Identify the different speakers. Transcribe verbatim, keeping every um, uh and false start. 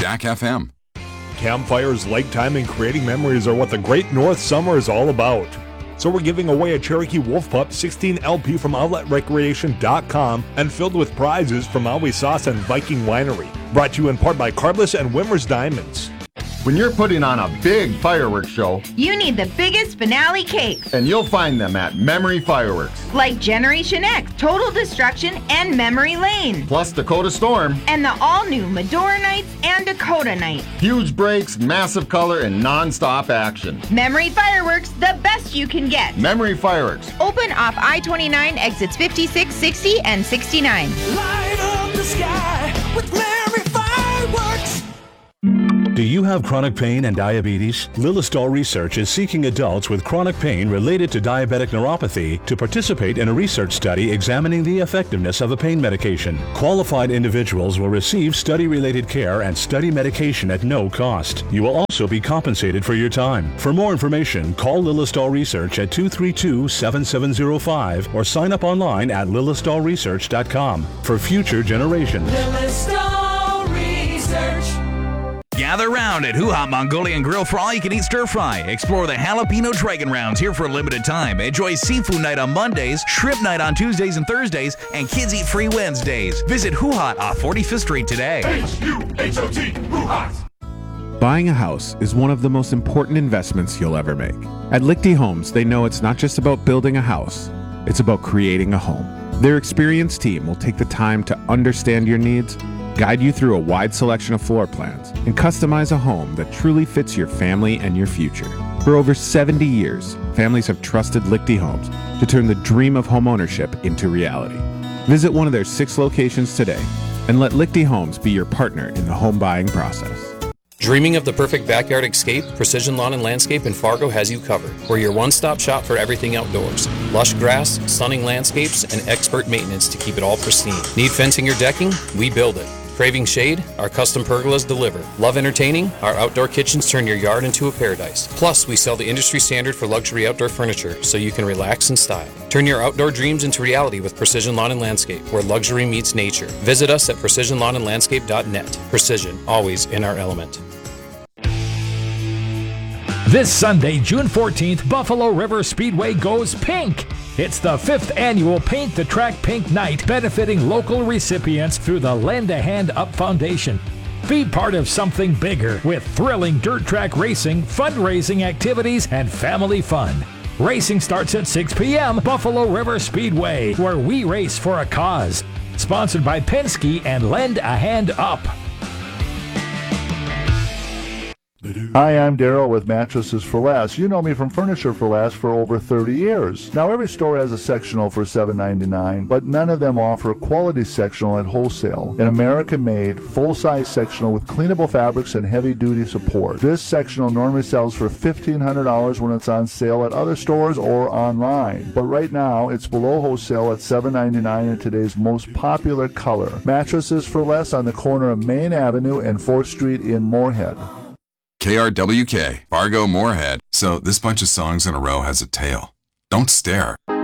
Speaker 1: Jack F M.
Speaker 2: Campfires, lake time, and creating memories are what the Great North Summer is all about. So we're giving away a Cherokee Wolf Pup sixteen L P from outlet recreation dot com and filled with prizes from Always Sauce and Viking Winery. Brought to you in part by Carbless and Wimmer's Diamonds.
Speaker 3: When you're putting on a big fireworks show,
Speaker 4: you need the biggest finale cakes.
Speaker 3: And you'll find them at Memory Fireworks.
Speaker 4: Like Generation X, Total Destruction, and Memory Lane.
Speaker 3: Plus Dakota Storm.
Speaker 4: And the all-new Medora Nights and Dakota Nights.
Speaker 3: Huge breaks, massive color, and non-stop action.
Speaker 4: Memory Fireworks, the best you can get.
Speaker 3: Memory Fireworks.
Speaker 4: Open off I twenty-nine, exits fifty-six, sixty, and sixty-nine.
Speaker 5: Light up the sky with Memory Fireworks.
Speaker 6: Do you have chronic pain and diabetes? Lillistal Research is seeking adults with chronic pain related to diabetic neuropathy to participate in a research study examining the effectiveness of a pain medication. Qualified individuals will receive study-related care and study medication at no cost. You will also be compensated for your time. For more information, call Lillistal Research at two three two, seven seven zero five or sign up online at lillistal research dot com for future generations.
Speaker 5: Lillistal Research.
Speaker 7: Gather round at Hoo Ha Mongolian Grill for all-you-can-eat stir-fry. Explore the Jalapeno Dragon Rounds here for a limited time. Enjoy seafood night on Mondays, shrimp night on Tuesdays and Thursdays, and kids eat free Wednesdays. Visit Hoo Ha off forty-fifth Street today.
Speaker 8: H U H O T, Hoo Ha.
Speaker 9: Buying a house is one of the most important investments you'll ever make. At Lichty Homes, they know it's not just about building a house, it's about creating a home. Their experienced team will take the time to understand your needs, guide you through a wide selection of floor plans, and customize a home that truly fits your family and your future. For over seventy years, families have trusted Lichty Homes to turn the dream of homeownership into reality. Visit one of their six locations today and let Lichty Homes be your partner in the home buying process.
Speaker 10: Dreaming of the perfect backyard escape? Precision Lawn and Landscape in Fargo has you covered. We're your one-stop shop for everything outdoors. Lush grass, stunning landscapes, and expert maintenance to keep it all pristine. Need fencing or decking? We build it. Craving shade? Our custom pergolas deliver. Love entertaining? Our outdoor kitchens turn your yard into a paradise. Plus, we sell the industry standard for luxury outdoor furniture so you can relax in style. Turn your outdoor dreams into reality with Precision Lawn and Landscape, where luxury meets nature. Visit us at precision lawn and landscape dot net. Precision, always in our element.
Speaker 11: This Sunday, June fourteenth, Buffalo River Speedway goes pink. It's the fifth annual Paint the Track Pink Night, benefiting local recipients through the Lend a Hand Up Foundation. Be part of something bigger with thrilling dirt track racing, fundraising activities, and family fun. Racing starts at six p.m. Buffalo River Speedway, where we race for a cause. Sponsored by Penske and Lend a Hand Up.
Speaker 12: Hi, I'm Daryl with Mattresses for Less. You know me from Furniture for Less for over thirty years. Now, every store has a sectional for seven ninety-nine, but none of them offer a quality sectional at wholesale. An American-made, full-size sectional with cleanable fabrics and heavy-duty support. This sectional normally sells for fifteen hundred dollars when it's on sale at other stores or online. But right now, it's below wholesale at seven ninety-nine in today's most popular color. Mattresses for Less on the corner of Main Avenue and fourth Street in Moorhead.
Speaker 1: K R W K, Fargo, Moorhead. So this bunch of songs in a row has a tail. Don't stare.